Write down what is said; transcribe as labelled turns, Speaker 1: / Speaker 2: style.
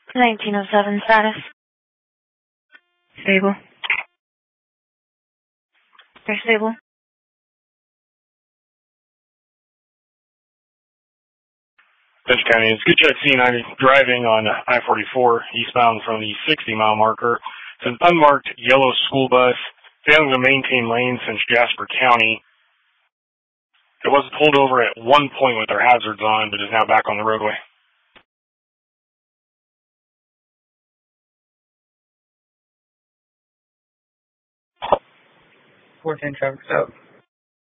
Speaker 1: 1907 status. Stable. They're stable.
Speaker 2: Bench County, it's Good Check C9 driving on I-44 eastbound from the 60-mile marker. It's an unmarked yellow school bus failing to maintain lanes since Jasper County. It was pulled over at one point with their hazards on, but is now back on the roadway.
Speaker 3: 410 traffic's out.